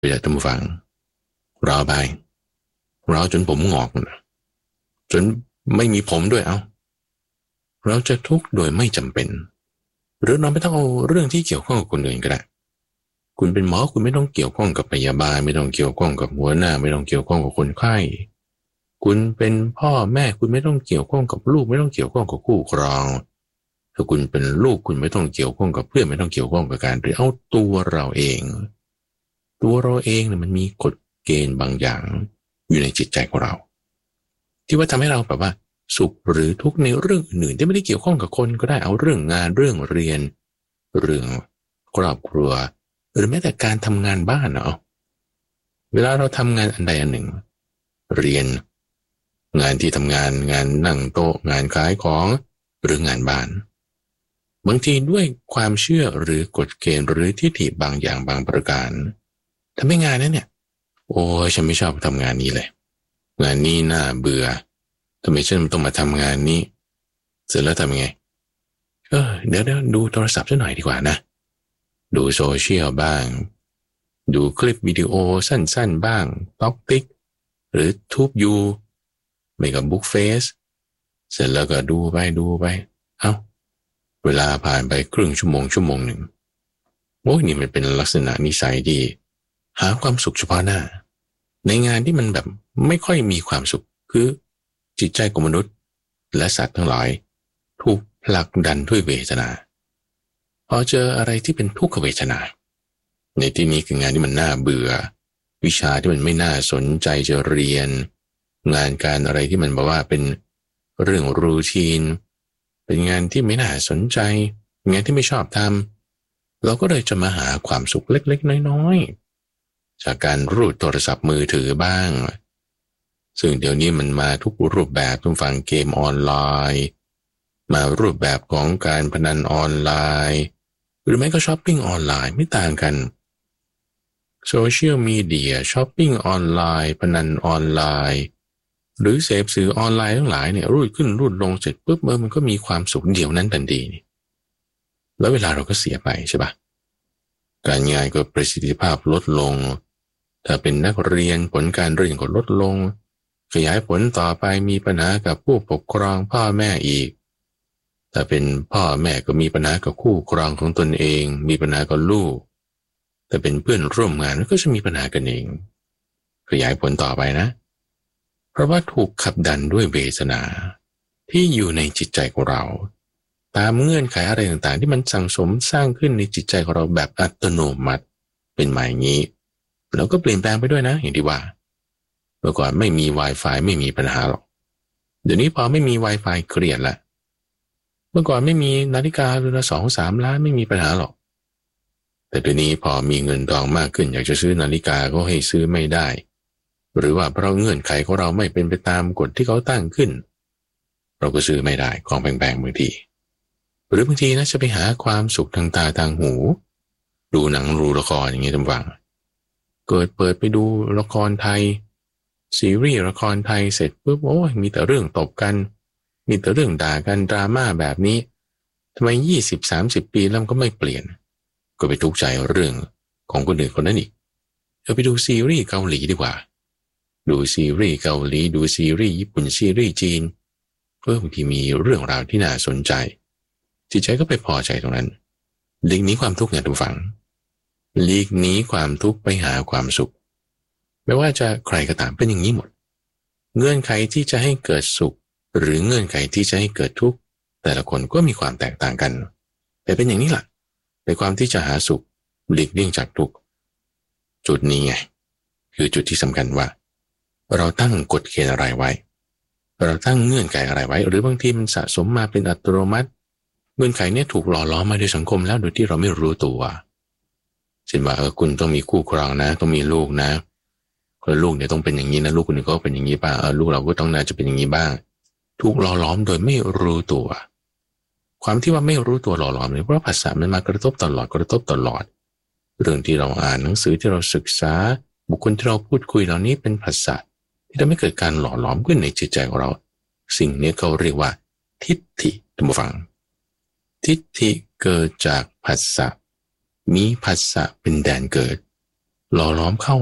อยากท่านผู้ฟังรอไปรอจนผมงอกจนไม่มีผมด้วยเราจะทุกข์โดยไม่จำเป็นหรือเราไม่ต้องเอาเรื่องที่เกี่ยวข้องกับคนอื่นก็ได้คุณเป็นหมอคุณไม่ต้องเกี่ยวข้องกับพยาบาลไม่ต้องเกี่ยวข้องกับหัวหน้าไม่ต้องเกี่ยวข้องกับคนไข้คุณเป็นพ่อแม่คุณไม่ต้องเกี่ยวข้องกับลูกไม่ต้องเกี่ยวข้องกับคู่ครองถ้าคุณเป็นลูกคุณไม่ต้องเกี่ยวข้องกับเพื่อนไม่ต้องเกี่ยวข้องกับการเรียนเอาตัวเราเองเนี่ยมันมีกฎเกณฑ์บางอย่างอยู่ในจิตใจของเราที่ว่าทำให้เราแบบว่าสุขหรือทุกข์ในเรื่องอื่นที่ไม่ได้เกี่ยวข้องกับคนก็ได้เอาเรื่องงานเรื่องเรียนเรื่องครอบครัวหรือแม้แต่การทำงานบ้านเวลาเราทำงานอันใดอันหนึ่งเรียนงานที่ทำงานงานนั่งโต๊ะงานขายของหรืองานบ้านบางทีด้วยความเชื่อหรือกฎเกณฑ์หรือทิฏฐิบางอย่างบางประการทำให้งานนั้นเนี่ยโอ้ยฉันไม่ชอบทำงานนี้เลยงานนี้น่าเบื่อทำไมฉันต้องมาทำงานนี้เสร็จแล้วทำยังไงเดี๋ยวดูโทรศัพท์ซะหน่อยดีกว่านะดูโซเชียลบ้างดูคลิปวิดีโอสั้นๆบ้างต็อกติ๊กหรือทูบยูไม่กับบุ๊กเฟสเสร็จแล้วก็ดูไปเวลาผ่านไปครึ่งชั่วโมงหนึ่งโอ้ยนี่มันเป็นลักษณะนิสัยที่หาความสุขเฉพาะหน้าในงานที่มันแบบไม่ค่อยมีความสุขคือจิตใจของมนุษย์และสัตว์ทั้งหลายถูกผลักดันด้วยเวทนาพอเจออะไรที่เป็นทุกขเวทนาในที่นี้คืองานที่มันน่าเบื่อวิชาที่มันไม่น่าสนใจจะเรียนงานการอะไรที่มันแบบว่าเป็นเรื่องรูทีนเป็นงานที่ไม่น่าสนใจงานที่ไม่ชอบทำเราก็เลยจะมาหาความสุขเล็กๆน้อยๆจากการรูดโทรศัพท์มือถือบ้างซึ่งเดี๋ยวนี้มันมาทุกรูปแบบทุกฝั่งเกมออนไลน์มารูปแบบของการพนันออนไลน์หรือไม่ก็ช้อปปิ้งออนไลน์ไม่ต่างกันโซเชียลมีเดียช้อปปิ้งออนไลน์พนันออนไลน์หรือเสพสื่อออนไลน์ทั้งหลายเนี่ยรูดขึ้นรูดลงเสร็จปุ๊บมันก็มีความสุขเดี๋ยวนั้นทันทีแล้วเวลาเราก็เสียไปใช่ปะการงานก็ประสิทธิภาพลดลงถ้าเป็นนักเรียนผลการเรียนก็ลดลงขยายผลต่อไปมีปัญหากับผู้ปกครองพ่อแม่อีกถ้าเป็นพ่อแม่ก็มีปัญหากับคู่ครองของตนเองมีปัญหากับลูกแต่เป็นเพื่อนร่วมงานก็จะมีปัญหากันเองขยายผลต่อไปนะเพราะว่าถูกขับดันด้วยเวทนาที่อยู่ในจิตใจของเราตามเงื่อนไขอะไรต่างๆที่มันสั่งสมสร้างขึ้นในจิตใจของเราแบบอัตโนมัติเป็นมาอย่างนี้เราก็เปลี่ยนแปลงไปด้วยนะอย่างที่ว่าเมื่อก่อนไม่มี Wi-Fi ไม่มีปัญหาหรอกเดี๋ยวนี้พอไม่มี Wi-Fi เครียดละเมื่อก่อนไม่มีนาฬิกาเรือนละ 2-3 ล้านไม่มีปัญหาหรอกแต่เดี๋ยวนี้พอมีเงินทองมากขึ้นอยากจะซื้อนาฬิกาก็ให้ซื้อไม่ได้หรือว่าเพราะเงื่อนไขของเราไม่เป็นไปตามกฎที่เขาตั้งขึ้นเราก็ซื้อไม่ได้ของแพงๆบางทีหรือบางทีนะจะไปหาความสุขทางตาทางหูดูหนังดูละครอย่างเงี้ยท่านฟังเปิดไปดูละครไทยซีรีส์ละครไทยเสร็จปุ๊บโอ้ยมีแต่เรื่องตบกันมีแต่เรื่องด่ากันดราม่าแบบนี้ทำไม20-30 ปีแล้วก็ไม่เปลี่ยนก็ไปทุกข์ใจเรื่องของคนอื่นคนนั้นอีกไปดูซีรีส์เกาหลีดีกว่าดูซีรีส์เกาหลีดูซีรีส์ญี่ปุ่นซีรีส์จีนบางทีมีเรื่องราวที่น่าสนใจจิตใจก็ไปพอใจตรงนั้นหลีกหนีความทุกข์ไงทุกฝั่งหลีกหนีความทุกข์ไปหาความสุขไม่ว่าจะใครก็ตามเป็นอย่างนี้หมดเงื่อนไขที่จะให้เกิดสุขหรือเงื่อนไขที่จะให้เกิดทุกข์แต่ละคนก็มีความแตกต่างกันแต่เป็นอย่างนี้แหละในความที่จะหาสุขหลีกเลี่ยงจากทุกข์จุดนี้ไงคือจุดที่สำคัญว่าเราตั้งกฎเกณฑ์อะไรไว้เราตั้งเงื่อนไขอะไรไว้หรือบางทีมันสะสมมาเป็นอัตโนมัติเงื่อนไขนี้ถูกหล่อล้อมมาโดยสังคมแล้วโดยที่เราไม่รู้ตัวเช่นว่าคุณต้องมีคู่ครองนะต้องมีลูกนะคนลูกเนี่ยต้องเป็นอย่างนี้นะลูกคนอื่นก็เป็นอย่างนี้บ้างลูกเราก็ต้องน่าจะเป็นอย่างนี้บ้างถูกหล่อล้อมโดยไม่รู้ตัวความที่ว่าไม่รู้ตัวหล่อล้อมเนี่ยเพราะภาษามันมากระทบตลอดเรื่องที่เราอ่านหนังสือที่เราศึกษาบุคคลที่เราพูดคุยเหล่านี้เป็นภาษาที่ทำให้เกิดการหล่อหลอมขึ้นในจิตใจของเราสิ่งนี้เขาเรียกว่าทิฏฐิท่านผู้ฟังทิฏฐิเกิดจากภาษามีภาษาเป็นแดนเกิดหล่อหลอมเข้า